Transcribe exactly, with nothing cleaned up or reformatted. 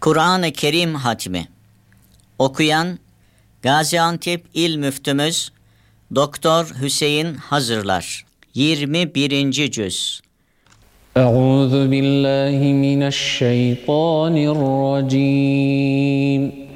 Kur'an-ı Kerim hatmi. Okuyan Gaziantep İl Müftümüz Doktor Hüseyin Hazırlar. yirmi birinci cüz. Euzu billahi mineşşeytanirracim.